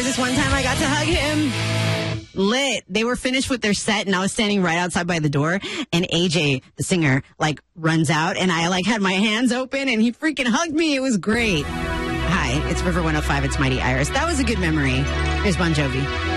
this one time I got to hug him. Lit. They were finished with their set, and I was standing right outside by the door, and AJ, the singer, like, runs out, and I, like, had my hands open, and he freaking hugged me. It was great. Hi, it's River 105. It's Mighty Iris. That was a good memory. Here's Bon Jovi.